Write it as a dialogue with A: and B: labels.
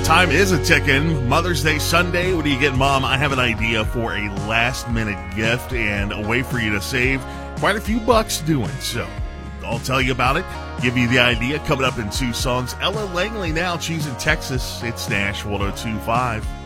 A: Time is a ticking. Mother's Day Sunday. What do you get, Mom? I have an idea for a last-minute gift and a way for you to save quite a few bucks doing so. I'll tell you about it, give you the idea. Coming up in 2 songs, Ella Langley now choosing Texas. It's Nash 102.5.